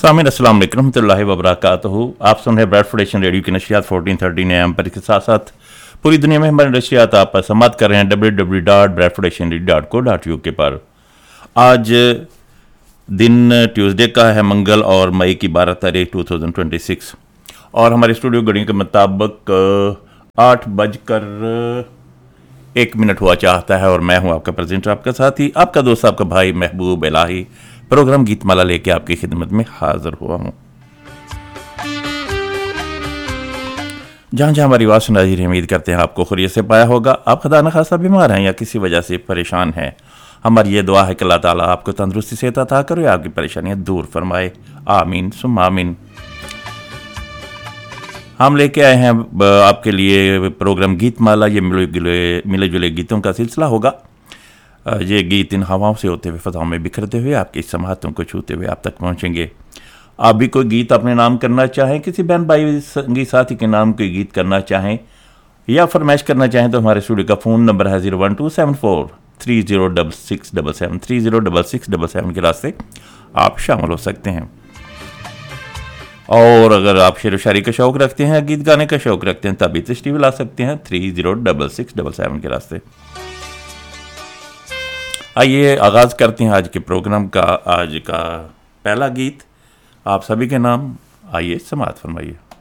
सामीन अस्सलाम वालेकुम रहमतुल्लाहि व बरकातहू। आप सुन रहे ब्रेडफोर्ड एशियन रेडियो की नशियात 1413 AM पर, के साथ साथ पूरी दुनिया में हमारी नशियात आप समात कर रहे हैं www.bradfordasianradio.co.uk पर। आज दिन ट्यूसडे का है, मंगल और मई की 12 तारीख 2026, और हमारे स्टूडियो घड़ी के मुताबिक 8:01 हुआ चाहता है, और मैं हूं आपका प्रेजेंटर, आपका साथी, आपका दोस्त, आपका भाई महबूब इलाही, प्रोग्राम गीतमाला लेके आपकी खिदमत में हाजिर हुआ हूं। जहां जहां हमारी आवाज़ सुनाई रही, उम्मीद करते हैं आपको खैरियत से पाया होगा। आप खुदा न खासा बीमार हैं या किसी वजह से परेशान हैं, हमारी ये दुआ है कि अल्लाह ताला आपको तंदुरुस्ती से अता करे, आपकी परेशानियां दूर फरमाए। आमीन सुम आमीन। हम लेके आए हैं आपके लिए प्रोग्राम गीतमाला। ये मिले जुले गीतों का सिलसिला होगा। ये गीत इन हवाओं से होते हुए, फजाओं में बिखरते हुए, आपके समातों को छूते हुए आप तक पहुंचेंगे। आप भी कोई गीत अपने नाम करना चाहें, किसी बहन भाई संगी साथी के नाम कोई गीत करना चाहें या फरमाइश करना चाहें, तो हमारे स्टूडियो का फ़ोन नंबर है 01274306677 306677 के रास्ते आप शामिल हो सकते हैं। और अगर आप शेर व शायरी का शौक़ रखते हैं, गीत गाने का शौक़ रखते हैं, तभी तशरीफ़ ला सकते हैं 306677 के रास्ते। आइए आगाज़ करते हैं आज के प्रोग्राम का। आज का पहला गीत आप सभी के नाम, आइए समाअत फरमाइए।